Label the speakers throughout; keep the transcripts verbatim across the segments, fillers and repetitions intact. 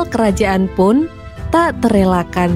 Speaker 1: pengawal kerajaan pun tak terelakkan.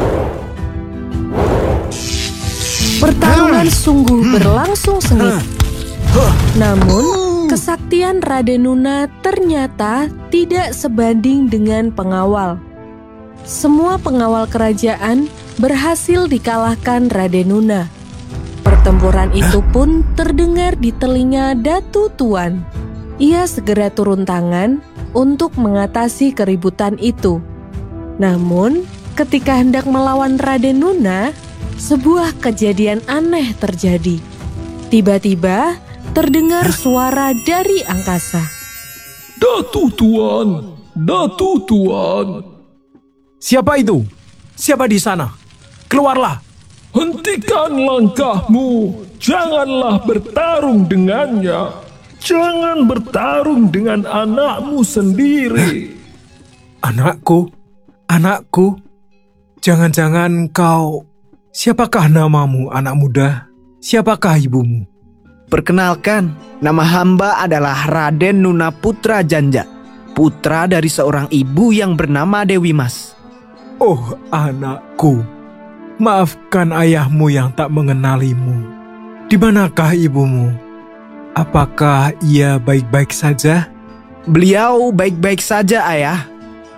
Speaker 1: Pertarungan sungguh berlangsung sengit. Namun, kesaktian Radenuna ternyata tidak sebanding dengan pengawal. Semua pengawal kerajaan berhasil dikalahkan Radenuna. Pertempuran itu pun terdengar di telinga Datu Tuan. Ia segera turun tangan untuk mengatasi keributan itu. Namun, ketika hendak melawan Radenuna, sebuah kejadian aneh terjadi. Tiba-tiba terdengar suara dari angkasa.
Speaker 2: Datu Tuan, Datu Tuan.
Speaker 3: Siapa itu? Siapa di sana? Keluarlah.
Speaker 2: Hentikan langkahmu. Janganlah bertarung dengannya. Jangan bertarung dengan anakmu sendiri.
Speaker 3: Anakku? Anakku? Jangan-jangan kau... Siapakah namamu, anak muda? Siapakah ibumu?
Speaker 4: Perkenalkan, nama hamba adalah Raden Nuna Putra Janja, putra dari seorang ibu yang bernama Dewi Mas.
Speaker 3: Oh, anakku. Maafkan ayahmu yang tak mengenalimu. Di manakah ibumu? Apakah ia baik-baik saja?
Speaker 4: Beliau baik-baik saja, ayah.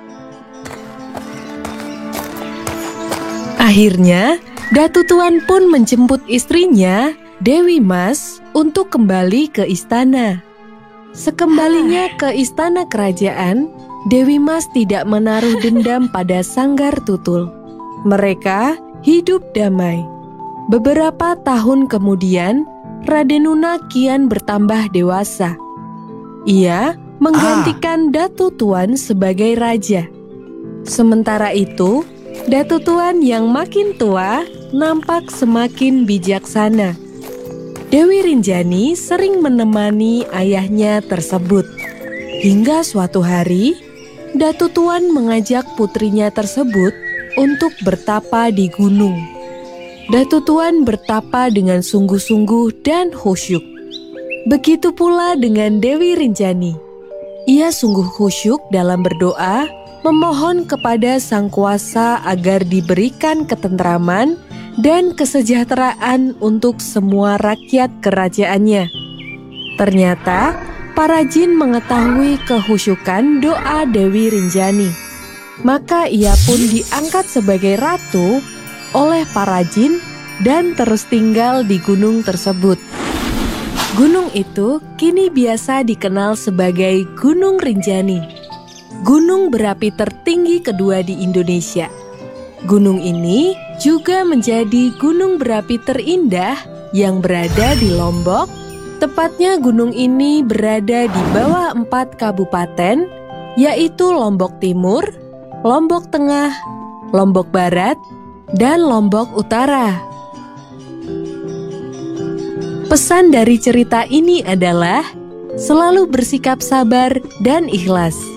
Speaker 1: Akhirnya, Datu Tuan pun menjemput istrinya, Dewi Mas, untuk kembali ke istana. Sekembalinya ke istana kerajaan, Dewi Mas tidak menaruh dendam pada Sanggar Tutul. Mereka hidup damai. Beberapa tahun kemudian, Radenuna kian bertambah dewasa. Ia menggantikan Datu Tuan sebagai raja. Sementara itu, Datu Tuan yang makin tua nampak semakin bijaksana. Dewi Rinjani sering menemani ayahnya tersebut. Hingga suatu hari, Datu Tuan mengajak putrinya tersebut untuk bertapa di gunung. Datu Tuan bertapa dengan sungguh-sungguh dan khusyuk. Begitu pula dengan Dewi Rinjani. Ia sungguh khusyuk dalam berdoa, memohon kepada Sang Kuasa agar diberikan ketentraman dan kesejahteraan untuk semua rakyat kerajaannya. Ternyata, para jin mengetahui kehusyukan doa Dewi Rinjani. Maka ia pun diangkat sebagai ratu oleh para jin dan terus tinggal di gunung tersebut. Gunung itu kini biasa dikenal sebagai Gunung Rinjani. Gunung berapi tertinggi kedua di Indonesia. Gunung ini juga menjadi gunung berapi terindah yang berada di Lombok. Tepatnya gunung ini berada di bawah empat kabupaten, yaitu Lombok Timur, Lombok Tengah, Lombok Barat, dan Lombok Utara. Pesan dari cerita ini adalah selalu bersikap sabar dan ikhlas.